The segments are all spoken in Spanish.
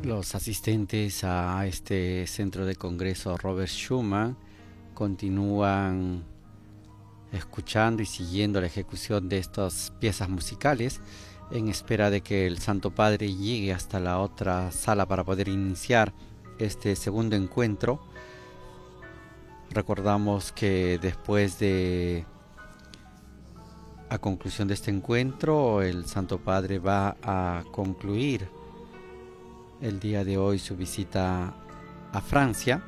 Los asistentes a este centro de congreso Robert Schuman continúan escuchando y siguiendo la ejecución de estas piezas musicales en espera de que el Santo Padre llegue hasta la otra sala para poder iniciar este segundo encuentro. Recordamos que después de a conclusión de este encuentro, el Santo Padre va a concluir el día de hoy su visita a Francia.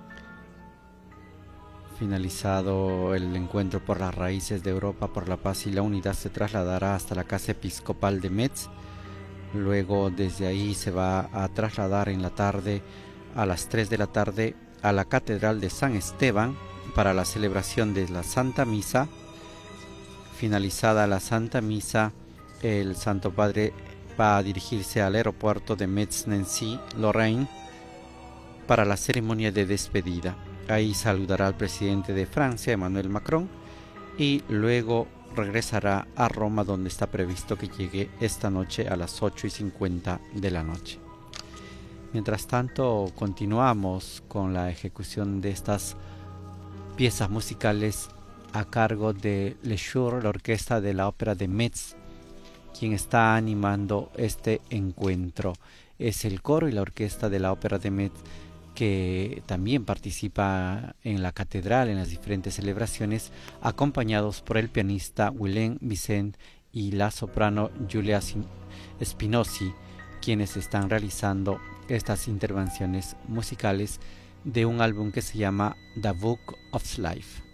Finalizado el encuentro por las raíces de Europa por la paz y la unidad, se trasladará hasta la casa episcopal de Metz. Luego desde ahí se va a trasladar en la tarde, a las 3 de la tarde, a la Catedral de San Esteban para la celebración de la Santa Misa. Finalizada la Santa Misa, el Santo Padre va a dirigirse al aeropuerto de Metz-Nancy-Lorraine para la ceremonia de despedida. Ahí saludará al presidente de Francia, Emmanuel Macron, y luego regresará a Roma, donde está previsto que llegue esta noche a las 8:50 de la noche. Mientras tanto, continuamos con la ejecución de estas piezas musicales a cargo de Le Chœur, la orquesta de la ópera de Metz, quien está animando este encuentro. Es el coro y la orquesta de la ópera de Metz que también participa en la catedral en las diferentes celebraciones, acompañados por el pianista Willem Vicent y la soprano Giulia Spinozzi, quienes están realizando estas intervenciones musicales de un álbum que se llama The Book of Life.